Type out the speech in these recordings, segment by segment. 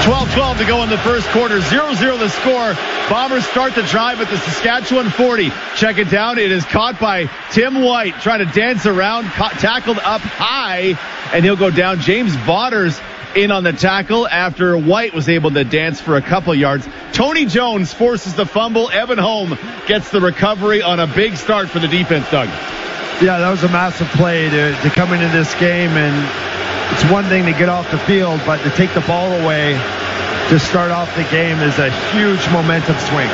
12-12 to go in the first quarter. 0-0 the score. Bombers start the drive at the Saskatchewan 40. Check it down. It is caught by Tim White trying to dance around. Tackled up high, and he'll go down. James Botters in on the tackle after White was able to dance for a couple yards. Tony Jones forces the fumble. Evan Holm gets the recovery on a big start for the defense, Doug. Yeah, that was a massive play to come into this game, and it's one thing to get off the field, but to take the ball away to start off the game is a huge momentum swing.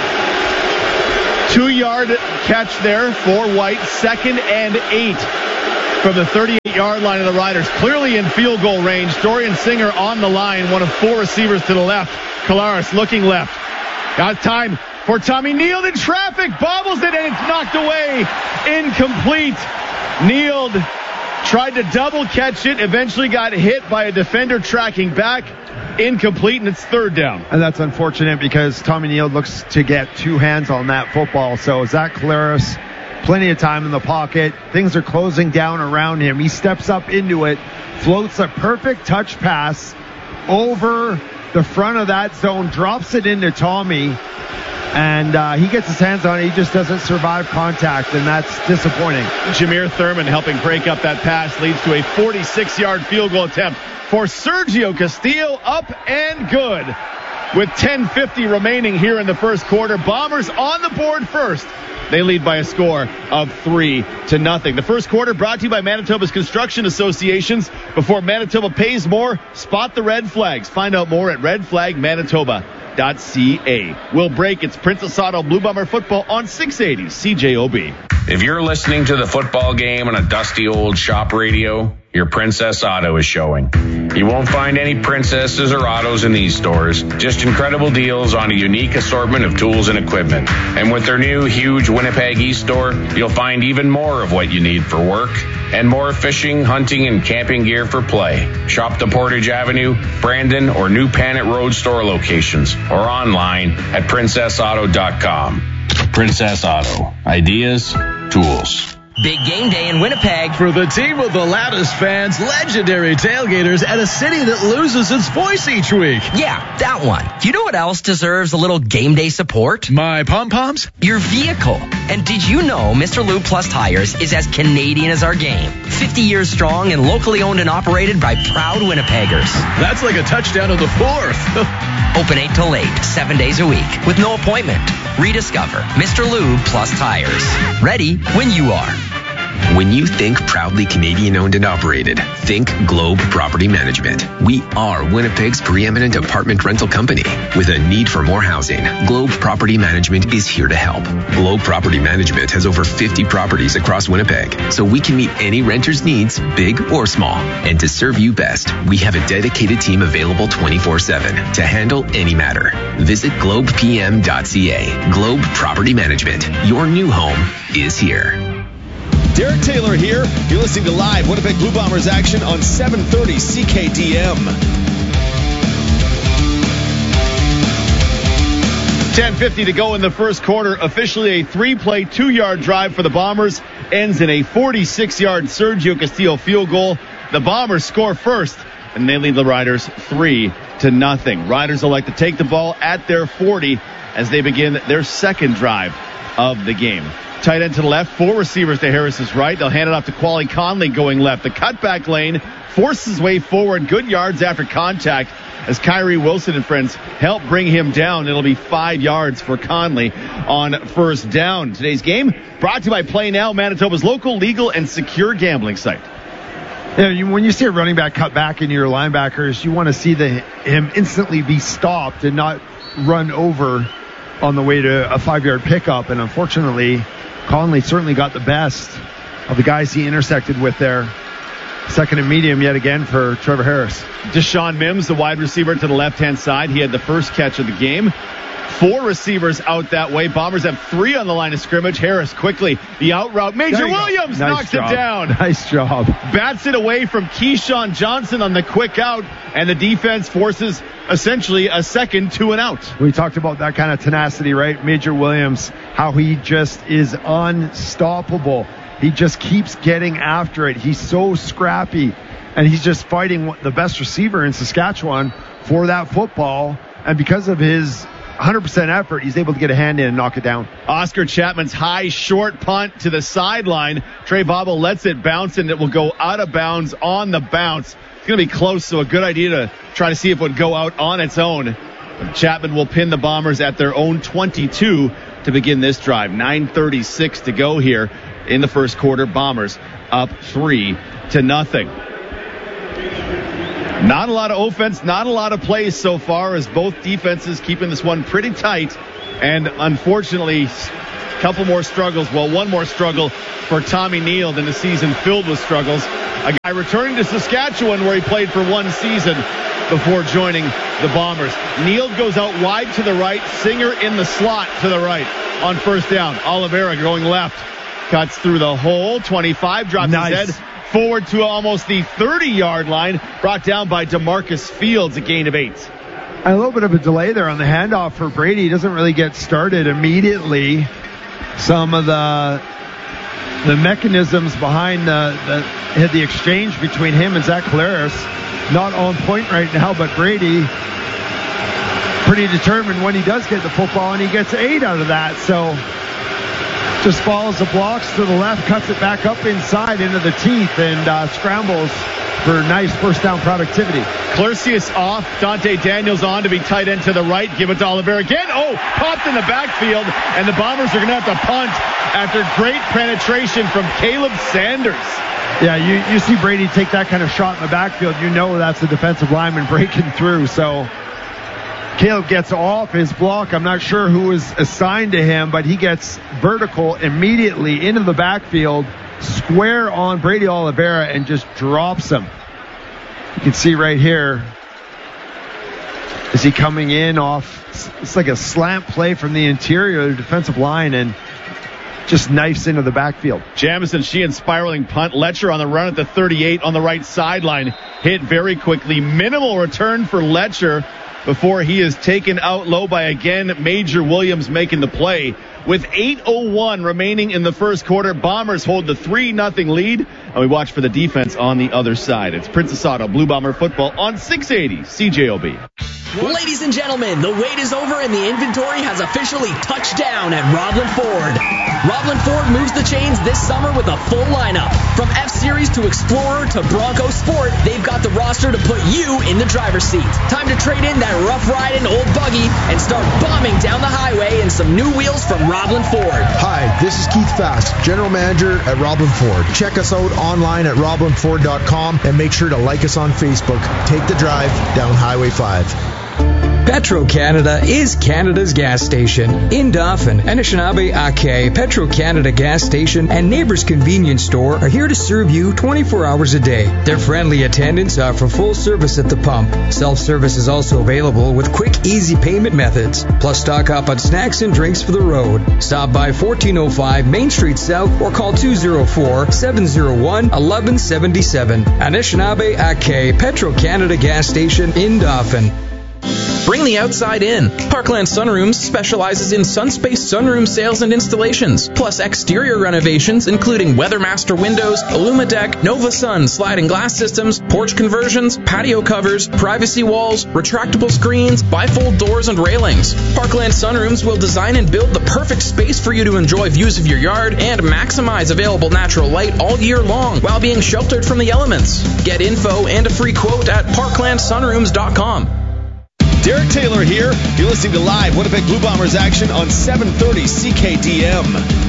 2-yard catch there for White. 2nd and 8 from the 38-yard line of the Riders. Clearly in field goal range. Dorian Singer on the line, one of 4 receivers to the left. Kolaris looking left. Got time for Tommy Neal in traffic. Bobbles it, and it's knocked away. Incomplete. Neal tried to double catch it. Eventually got hit by a defender tracking back. Incomplete, and it's 3rd down. And that's unfortunate because Tommy Neal looks to get 2 hands on that football. So Zach Kolaris, plenty of time in the pocket. Things are closing down around him. He steps up into it, floats a perfect touch pass over the front of that zone, drops it into Tommy, and he gets his hands on it. He just doesn't survive contact, and that's disappointing. Jameer Thurman helping break up that pass leads to a 46-yard field goal attempt for Sergio Castillo, up and good. With 10:50 remaining here in the first quarter, Bombers on the board first. They lead by a score of 3-0. The first quarter brought to you by Manitoba's Construction Associations. Before Manitoba pays more, spot the red flags. Find out more at redflagmanitoba.ca. We'll break. It's Princess Auto Blue Bomber football on 680 CJOB. If you're listening to the football game on a dusty old shop radio, your Princess Auto is showing. You won't find any Princesses or Autos in these stores. Just incredible deals on a unique assortment of tools and equipment. And with their new huge Winnipeg East store, you'll find even more of what you need for work and more fishing, hunting, and camping gear for play. Shop the Portage Avenue, Brandon, or New Panet Road store locations or online at princessauto.com. Princess Auto. Ideas, tools. Big game day in Winnipeg. For the team with the loudest fans, legendary tailgaters, and a city that loses its voice each week. Yeah, that one. You know what else deserves a little game day support? My pom-poms? Your vehicle. And did you know Mr. Lube Plus Tires is as Canadian as our game? 50 years strong and locally owned and operated by proud Winnipeggers. That's like a touchdown of the 4th. Open 8 till 8, 7 days a week, with no appointment. Rediscover Mr. Lube Plus Tires. Ready when you are. When you think proudly Canadian owned and operated, think Globe Property Management. We are Winnipeg's preeminent apartment rental company. With a need for more housing, Globe Property Management is here to help. Globe Property Management has over 50 properties across Winnipeg, so we can meet any renter's needs, big or small. And to serve you best, we have a dedicated team available 24/7 to handle any matter. Visit globepm.ca. Globe Property Management. Your new home is here. Derek Taylor here. You're listening to live Winnipeg Blue Bombers action on 730 CKDM. 10:50 to go in the first quarter. Officially a 3-play, 2-yard drive for the Bombers. Ends in a 46-yard Sergio Castillo field goal. The Bombers score first, and they lead the Riders 3-0. Riders will like to take the ball at their 40 as they begin their second drive of the game. Tight end to the left, 4 receivers to Harris's right. They'll hand it off to Quali Conley going left. The cutback lane forces his way forward. Good yards after contact as Kyrie Wilson and friends help bring him down. It'll be 5 yards for Conley on first down. Today's game brought to you by Play Now, Manitoba's local, legal, and secure gambling site. Yeah, when you see a running back cut back into your linebackers, you want to see him instantly be stopped and not run over on the way to a 5-yard pickup. And unfortunately, Conley certainly got the best of the guys he intersected with there. Second and medium yet again for Trevor Harris. Deshaun Mims, the wide receiver to the left-hand side. He had the first catch of the game. 4 receivers out that way. Bombers have 3 on the line of scrimmage. Harris quickly, the out route. Major Williams knocks it down. Nice job. Bats it away from Keyshawn Johnson on the quick out, and the defense forces essentially a second 2-and-out. We talked about that kind of tenacity, right? Major Williams, how he just is unstoppable. He just keeps getting after it. He's so scrappy. And he's just fighting the best receiver in Saskatchewan for that football. And because of his 100% effort, he's able to get a hand in and knock it down. Oscar Chapman's high, short punt to the sideline. Trey Bobble lets it bounce, and it will go out of bounds on the bounce. It's going to be close, so a good idea to try to see if it would go out on its own. But Chapman will pin the Bombers at their own 22 to begin this drive. 9:36 to go here in the first quarter. Bombers up 3-0. Not a lot of offense, not a lot of plays so far, as both defenses keeping this one pretty tight. And unfortunately, a couple more struggles. Well, one more struggle for Tommy Neal in a season filled with struggles. A guy returning to Saskatchewan where he played for one season before joining the Bombers. Neal goes out wide to the right. Singer in the slot to the right on first down. Oliveira going left. Cuts through the hole. 25 drops his head forward to almost the 30-yard line. Brought down by DeMarcus Fields, a gain of 8. A little bit of a delay there on the handoff for Brady. He doesn't really get started immediately. Some of the mechanisms behind the exchange between him and Zach Collaros not on point right now, but Brady pretty determined when he does get the football, and he gets 8 out of that. So just follows the blocks to the left, cuts it back up inside into the teeth, and scrambles for nice first down productivity. Clercius off. Dante Daniels on to be tight end to the right. Give it to Oliveira again. Oh, popped in the backfield, and the Bombers are going to have to punt after great penetration from Caleb Sanders. Yeah, you see Brady take that kind of shot in the backfield, you know that's a defensive lineman breaking through. So Caleb gets off his block. I'm not sure who was assigned to him, but he gets vertical immediately into the backfield, square on Brady Oliveira, and just drops him. You can see right here, is he coming in off, it's like a slant play from the interior of the defensive line, and just knifes into the backfield. Jamison Sheehan spiraling punt. Letcher on the run at the 38 on the right sideline. Hit very quickly. Minimal return for Letcher before he is taken out low by, again, Major Williams making the play. With 8:01 remaining in the first quarter, Bombers hold the 3-0 lead, and we watch for the defense on the other side. It's Princess Auto Blue Bomber football on 680 CJOB. Ladies and gentlemen, the wait is over and the inventory has officially touched down at Roblin Ford. Roblin Ford moves the chains this summer with a full lineup. From F-Series to Explorer to Bronco Sport, they've got the roster to put you in the driver's seat. Time to trade in that rough riding old buggy and start bombing down the highway in some new wheels from Roblin Ford. Hi, this is Keith Fast, General Manager at Roblin Ford. Check us out online at roblinford.com and make sure to like us on Facebook. Take the drive down Highway 5. Petro-Canada is Canada's gas station. In Dauphin, Anishinaabe Ake, Petro-Canada gas station and Neighbors Convenience Store are here to serve you 24 hours a day. Their friendly attendants offer full service at the pump. Self-service is also available with quick, easy payment methods. Plus, stock up on snacks and drinks for the road. Stop by 1405 Main Street South or call 204-701-1177. Anishinaabe Ake, Petro-Canada gas station in Dauphin. Bring the outside in. Parkland Sunrooms specializes in Sunspace sunroom sales and installations, plus exterior renovations including Weathermaster windows, IllumiDeck, Nova Sun sliding glass systems, porch conversions, patio covers, privacy walls, retractable screens, bifold doors and railings. Parkland Sunrooms will design and build the perfect space for you to enjoy views of your yard and maximize available natural light all year long while being sheltered from the elements. Get info and a free quote at parklandsunrooms.com. Derek Taylor here. You're listening to live Winnipeg Blue Bombers action on 730 CKDM.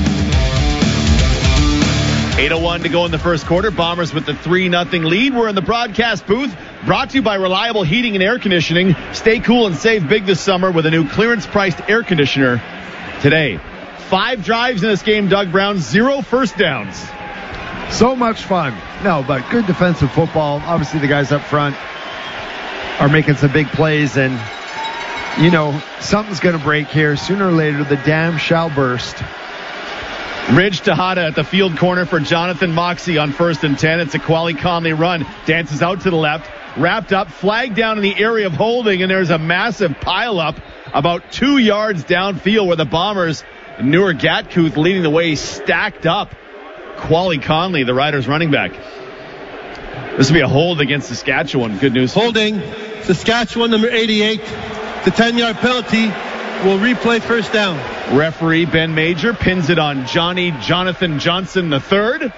8:01 to go in the first quarter. Bombers with the 3-0 lead. We're in the broadcast booth, brought to you by Reliable Heating and Air Conditioning. Stay cool and save big this summer with a new clearance-priced air conditioner today. 5 drives in this game, Doug Brown, 0 first downs. So much fun. No, but good defensive football. Obviously, the guys up front are making some big plays, and you know something's going to break here sooner or later. The dam shall burst. Ridge Tejada at the field corner for Jonathan Moxey on 1st and 10. It's a Quali Conley run. Dances out to the left, wrapped up, flagged down in the area of holding, and there's a massive pileup about 2 yards downfield where the Bombers, Newer Gatkuth leading the way, stacked up Quali Conley, the Riders running back. This will be a hold against Saskatchewan. Good news. Holding Saskatchewan, number 88. The 10-yard penalty will replay first down. Referee Ben Major pins it on Jonathan Johnson III.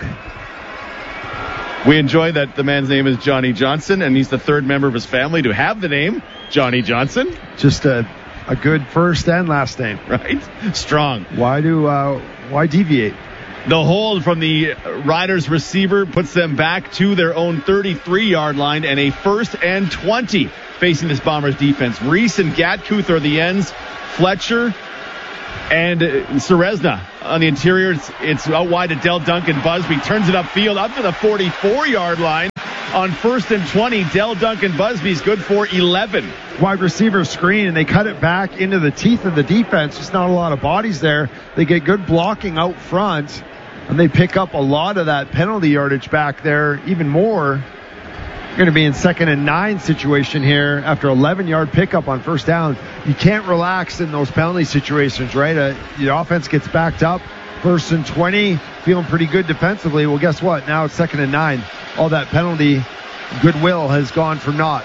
We enjoy that the man's name is Johnny Johnson, and he's the third member of his family to have the name Johnny Johnson. Just a good first and last name. Right? Strong. Why deviate? The hold from the Riders receiver puts them back to their own 33-yard line, and a 1st and 20 facing this Bombers defense. Reese and Gatkuth are the ends. Fletcher and Serezna on the interior. It's out wide to Del Duncan. Busby turns it upfield up to the 44-yard line. On 1st and 20, Del Duncan Busby's good for 11. Wide receiver screen, and they cut it back into the teeth of the defense. Just not a lot of bodies there. They get good blocking out front, and they pick up a lot of that penalty yardage back there, even more. You're going to be in 2nd and 9 situation here after 11-yard pickup on first down. You can't relax in those penalty situations, right? The offense gets backed up. 1st and 20, feeling pretty good defensively. Well, guess what? Now it's 2nd and 9. All that penalty goodwill has gone for naught.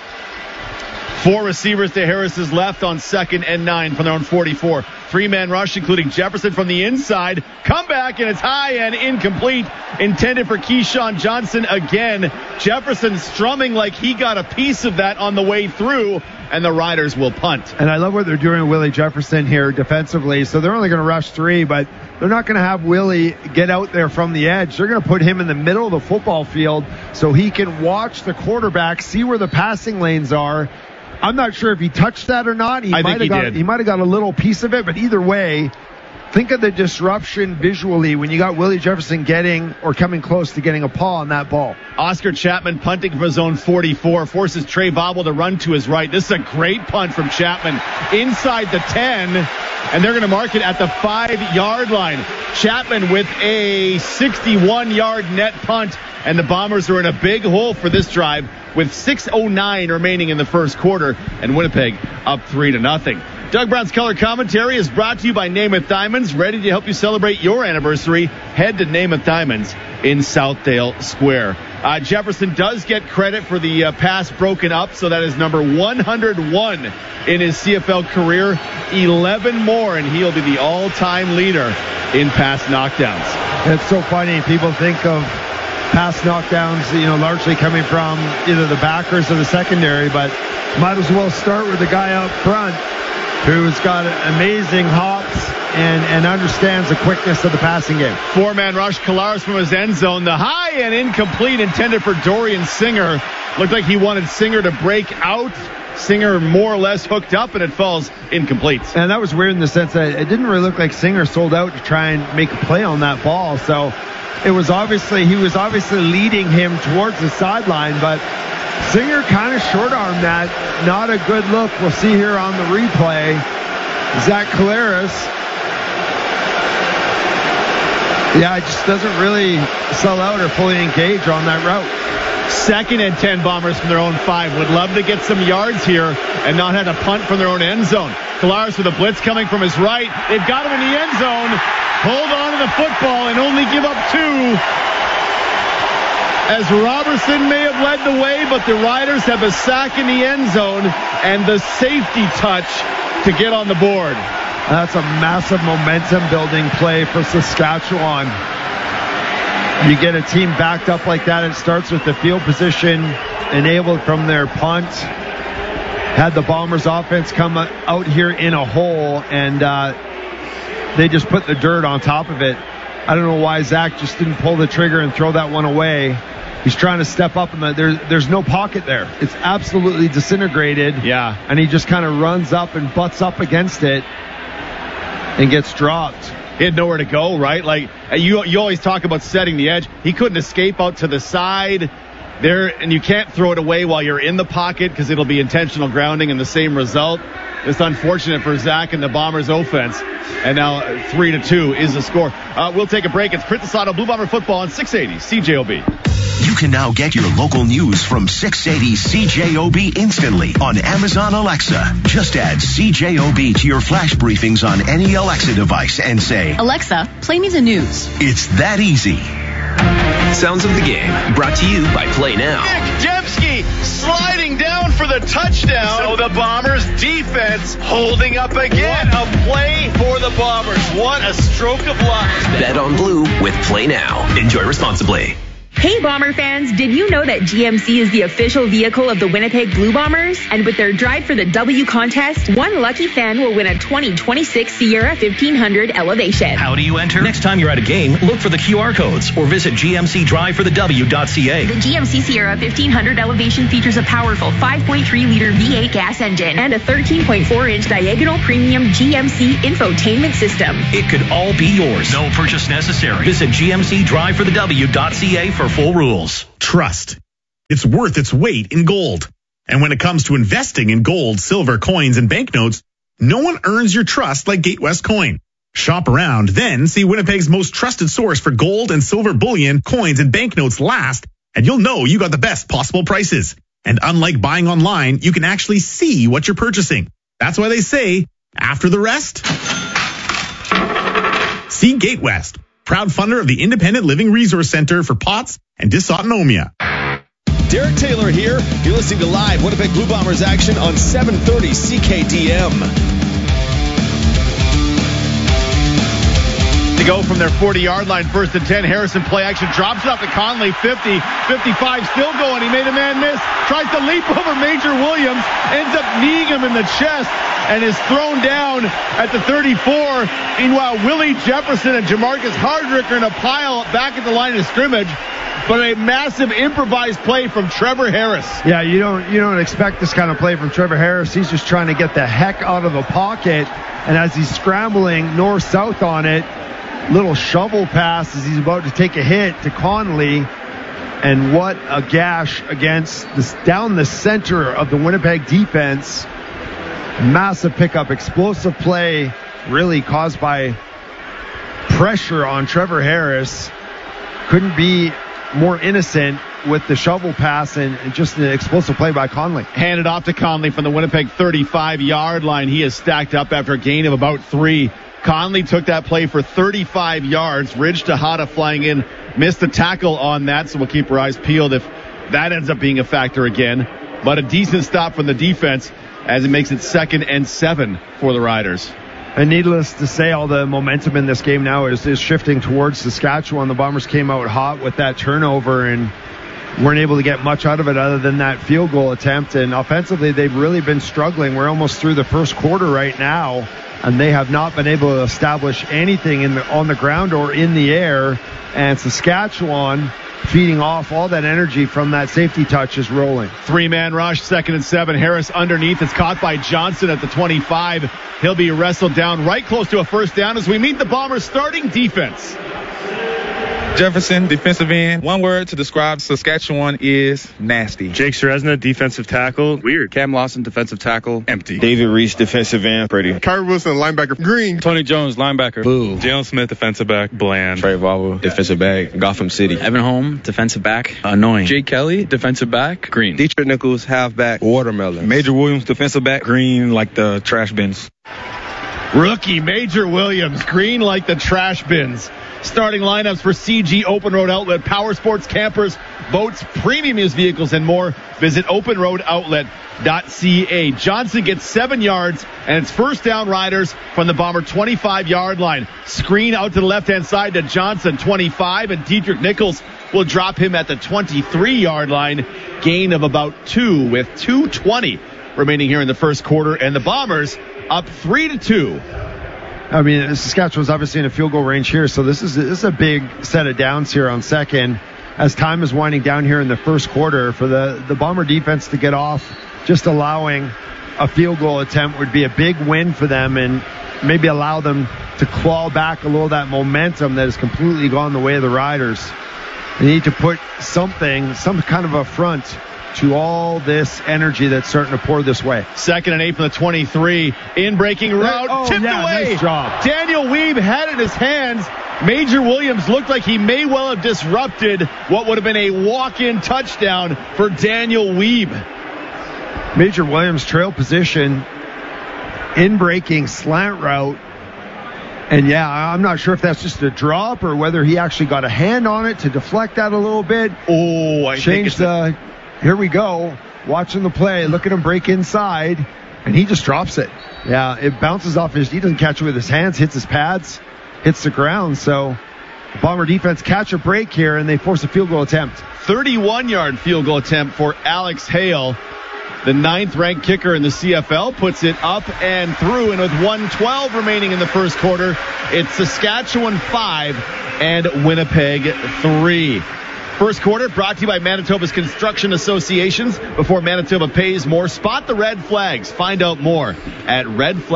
4 receivers to Harris's left on 2nd and 9 from their own 44. 3-man rush, including Jefferson from the inside. Comeback, and it's high and incomplete. Intended for Keyshawn Johnson again. Jefferson strumming like he got a piece of that on the way through, and the Riders will punt. And I love what they're doing with Willie Jefferson here defensively. So they're only going to rush 3, but they're not going to have Willie get out there from the edge. They're going to put him in the middle of the football field so he can watch the quarterback, see where the passing lanes are. I'm not sure if he touched that or not. He might have got a little piece of it, but either way, think of the disruption visually when you got Willie Jefferson getting or coming close to getting a paw on that ball. Oscar Chapman punting from his own 44, forces Trey Bobble to run to his right. This is a great punt from Chapman inside the 10, and they're going to mark it at the 5-yard line. Chapman with a 61-yard net punt, and the Bombers are in a big hole for this drive with 6:09 remaining in the first quarter, and Winnipeg up 3-0. Doug Brown's color commentary is brought to you by Namath Diamonds, ready to help you celebrate your anniversary. Head to Namath Diamonds in Southdale Square. Jefferson does get credit for the pass broken up, so that is number 101 in his CFL career. 11 more, and he'll be the all-time leader in pass knockdowns. It's so funny. People think of pass knockdowns, largely coming from either the backers or the secondary, but might as well start with the guy up front who's got amazing hops and understands the quickness of the passing game. 4-man rush, Collaros from his end zone. The high and incomplete intended for Dorian Singer. Looked like he wanted Singer to break out. Singer more or less hooked up, and it falls incomplete. And that was weird in the sense that it didn't really look like Singer sold out to try and make a play on that ball. So he was obviously leading him towards the sideline, but Singer kind of short-armed that. Not a good look. We'll see here on the replay. Zach Collaros, just doesn't really sell out or fully engage on that route. 2nd and 10 Bombers from their own 5. Would love to get some yards here and not have to punt from their own end zone. Collaros with a blitz coming from his right. They've got him in the end zone. Hold on to the football and only give up 2. As Robertson may have led the way, but the Riders have a sack in the end zone and the safety touch to get on the board. That's a massive momentum-building play for Saskatchewan. You get a team backed up like that. It starts with the field position enabled from their punt. Had the Bombers offense come out here in a hole, and they just put the dirt on top of it. I don't know why Zach just didn't pull the trigger and throw that one away. He's trying to step up, and there's no pocket there. It's absolutely disintegrated. Yeah. And he just kind of runs up and butts up against it and gets dropped. He had nowhere to go, right? Like, you always talk about setting the edge. He couldn't escape out to the side there, and you can't throw it away while you're in the pocket because it'll be intentional grounding and the same result. It's unfortunate for Zach and the Bombers offense. And now 3-2 is the score. We'll take a break. It's Princess Auto Blue Bomber football on 680 CJOB. You can now get your local news from 680 CJOB instantly on Amazon Alexa. Just add CJOB to your flash briefings on any Alexa device and say, Alexa, play me the news. It's that easy. Sounds of the game, brought to you by Play Now. Nick Dembski sliding down for the touchdown. So the Bombers defense holding up again. What a play for the Bombers. What a stroke of luck. Bet on Blue with Play Now. Enjoy responsibly. Hey Bomber fans, did you know that GMC is the official vehicle of the Winnipeg Blue Bombers? And with their Drive for the W contest, one lucky fan will win a 2026 Sierra 1500 Elevation. How do you enter? Next time you're at a game, look for the QR codes or visit gmcdriveforthew.ca. The GMC Sierra 1500 Elevation features a powerful 5.3-liter V8 gas engine and a 13.4-inch diagonal premium GMC infotainment system. It could all be yours. No purchase necessary. Visit gmcdriveforthew.ca for full rules. Trust. It's worth its weight in gold. And when it comes to investing in gold, silver, coins, and banknotes, no one earns your trust like Gatewest Coin. Shop around, then see Winnipeg's most trusted source for gold and silver bullion, coins, and banknotes last, and you'll know you got the best possible prices. And unlike buying online, you can actually see what you're purchasing. That's why they say, after the rest, see Gatewest, proud funder of the Independent Living Resource Center for POTS and dysautonomia. Derek Taylor here. You're listening to live Winnipeg Blue Bombers action on 730 CKDM. To go from their 40-yard line, 1st and 10. Harrison play action, drops it off to Conley, 50, 55, still going. He made a man miss, tries to leap over Major Williams, ends up kneeing him in the chest, and is thrown down at the 34. Meanwhile, Willie Jefferson and Jamarcus Hardrick are in a pile back at the line of scrimmage. But a massive improvised play from Trevor Harris. Yeah, you don't expect this kind of play from Trevor Harris. He's just trying to get the heck out of the pocket. And as he's scrambling north-south on it, little shovel pass as he's about to take a hit to Conley. And what a gash against this, down the center of the Winnipeg defense. Massive pickup, explosive play, really caused by pressure on Trevor Harris. Couldn't be more innocent with the shovel pass and just an explosive play by Conley. Handed off to Conley from the Winnipeg 35-yard line. He is stacked up after a gain of about 3. Conley took that play for 35 yards. Ridge Tejada flying in, missed the tackle on that, so we'll keep our eyes peeled if that ends up being a factor again. But a decent stop from the defense as it makes it 2nd and 7 for the Riders. And needless to say, all the momentum in this game now is shifting towards Saskatchewan. The Bombers came out hot with that turnover and weren't able to get much out of it other than that field goal attempt. And offensively, they've really been struggling. We're almost through the first quarter right now, and they have not been able to establish anything on the ground or in the air. And Saskatchewan, feeding off all that energy from that safety touch, is rolling. 3-man rush, 2nd and 7. Harris underneath. It's caught by Johnson at the 25. He'll be wrestled down right close to a first down as we meet the Bombers' starting defense. Jefferson, defensive end. One word to describe Saskatchewan is nasty. Jake Ceresna, defensive tackle. Weird. Cam Lawson, defensive tackle. Empty. David Reese, defensive end. Pretty. Kyrie Wilson, linebacker. Green. Tony Jones, linebacker. Boo. Jalen Smith, defensive back. Bland. Trey Valvo, defensive back. Gotham City. Evan Holm, defensive back. Annoying. Jay Kelly, defensive back. Green. Dietrich Nichols, halfback. Watermelon. Major Williams, defensive back. Green like the trash bins. Rookie Major Williams, green like the trash bins. Starting lineups for CG Open Road Outlet, power sports, campers, boats, premium used vehicles, and more. Visit openroadoutlet.ca. Johnson gets 7 yards, and it's first down, Riders from the Bomber 25-yard line. Screen out to the left-hand side to Johnson, 25, and Dietrich Nichols will drop him at the 23-yard line. Gain of about 2 with 2:20 remaining here in the first quarter, and the Bombers up 3-2. I mean, Saskatchewan's obviously in a field goal range here, so this is a big set of downs here on second. As time is winding down here in the first quarter, for the Bomber defense to get off, just allowing a field goal attempt would be a big win for them and maybe allow them to claw back a little of that momentum that has completely gone the way of the Riders. They need to put some kind of a front to all this energy that's starting to pour this way. 2nd and 8 from the 23. In breaking route. Tipped away. Nice job. Daniel Weeb had it in his hands. Major Williams looked like he may well have disrupted what would have been a walk-in touchdown for Daniel Weeb. Major Williams trail position. In breaking slant route. And yeah, I'm not sure if that's just a drop or whether he actually got a hand on it to deflect that a little bit. Oh, I think it's here we go. Watching the play. Look at him break inside. And he just drops it. Yeah, it bounces off he doesn't catch it with his hands, hits his pads, hits the ground. So the Bomber defense catch a break here, and they force a field goal attempt. 31-yard field goal attempt for Alex Hale. The 9th-ranked kicker in the CFL puts it up and through, and with 1:12 remaining in the first quarter, it's Saskatchewan 5 and Winnipeg 3. First quarter brought to you by Manitoba's Construction Associations. Before Manitoba pays more, spot the red flags. Find out more at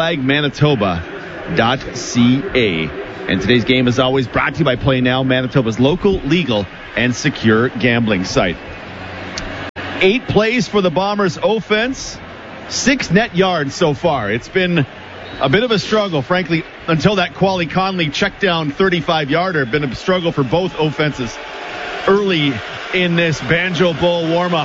redflagmanitoba.ca. And today's game is always brought to you by Play Now, Manitoba's local, legal, and secure gambling site. 8 plays for the Bombers offense, 6 net yards so far. It's been a bit of a struggle, frankly, until that Quali Conley check down 35-yarder. Been a struggle for both offenses early in this Banjo Bowl warm-up.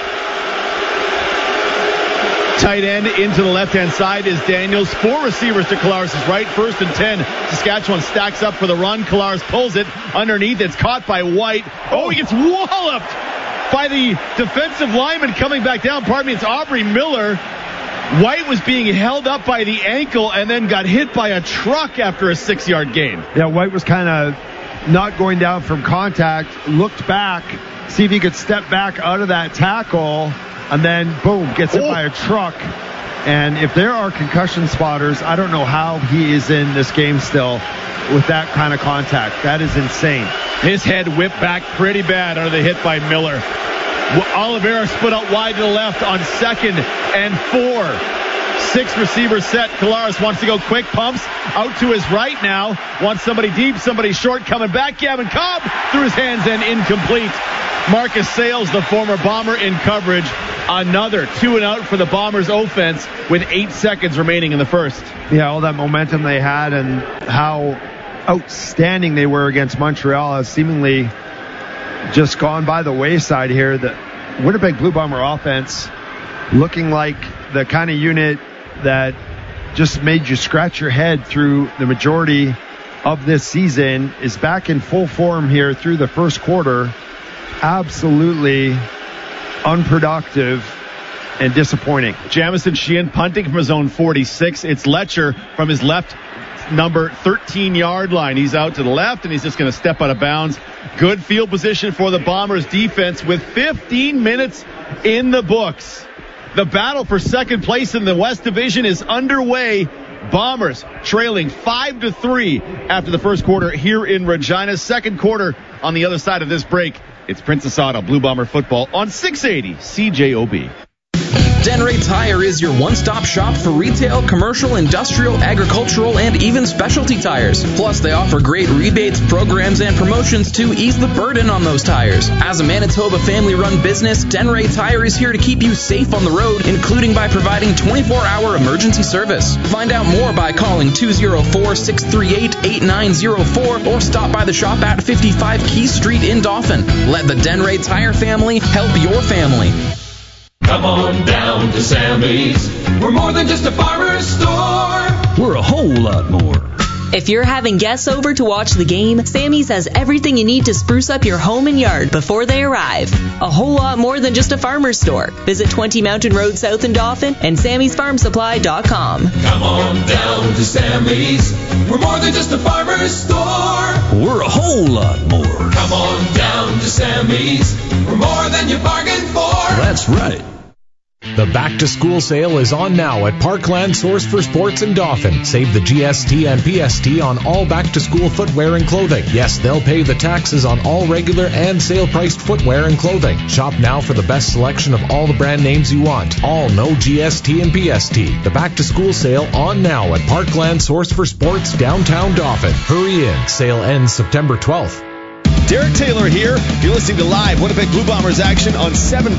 Tight end into the left-hand side is Daniels. 4 receivers to Collaros' right. 1st and 10. Saskatchewan stacks up for the run. Collaros pulls it underneath. It's caught by White. Oh, he gets walloped by the defensive lineman coming back down. Pardon me, it's Aubrey Miller. White was being held up by the ankle and then got hit by a truck after a 6-yard gain. Yeah, White was kind of not going down from contact, looked back, see if he could step back out of that tackle, and then, boom, gets hit by a truck. And if there are concussion spotters, I don't know how he is in this game still with that kind of contact. That is insane. His head whipped back pretty bad under the hit by Miller. Oliveira split out wide to the left on 2nd and 4. 6 receivers set. Collaros wants to go quick, pumps out to his right now. Wants somebody deep, somebody short, coming back. Gavin Cobb through his hands and incomplete. Marcus Sales, the former Bomber, in coverage. Another 2 and out for the Bombers offense with 8 seconds remaining in the first. Yeah, all that momentum they had and how outstanding they were against Montreal has seemingly just gone by the wayside here. The Winnipeg Blue Bomber offense looking like the kind of unit that just made you scratch your head through the majority of this season is back in full form here through the first quarter. Absolutely unproductive and disappointing. Jamison Sheehan punting from his own 46. It's Letcher from his left number 13-yard line. He's out to the left, and he's just going to step out of bounds. Good field position for the Bombers defense with 15 minutes in the books. The battle for second place in the West Division is underway. Bombers trailing 5-3 after the first quarter here in Regina. Second quarter on the other side of this break. It's Princess Auto Blue Bomber football on 680 CJOB. Denray Tire is your one-stop shop for retail, commercial, industrial, agricultural, and even specialty tires. Plus, they offer great rebates, programs, and promotions to ease the burden on those tires. As a Manitoba family-run business, Denray Tire is here to keep you safe on the road, including by providing 24-hour emergency service. Find out more by calling 204-638-8904 or stop by the shop at 55 Key Street in Dauphin. Let the Denray Tire family help your family. Come on down to Sammy's. We're more than just a farmer's store. We're a whole lot more. If you're having guests over to watch the game, Sammy's has everything you need to spruce up your home and yard before they arrive. A whole lot more than just a farmer's store. Visit 20 Mountain Road South in Dauphin and Sammy'sFarmSupply.com. Come on down to Sammy's. We're more than just a farmer's store. We're a whole lot more. Come on down to Sammy's. We're more than you bargained for. That's right. The back-to-school sale is on now at Parkland Source for Sports in Dauphin. Save the GST and PST on all back-to-school footwear and clothing. Yes, they'll pay the taxes on all regular and sale-priced footwear and clothing. Shop now for the best selection of all the brand names you want. All no GST and PST. The back-to-school sale on now at Parkland Source for Sports, downtown Dauphin. Hurry in. Sale ends September 12th. Derek Taylor here. You're listening to live Winnipeg Blue Bombers action on 7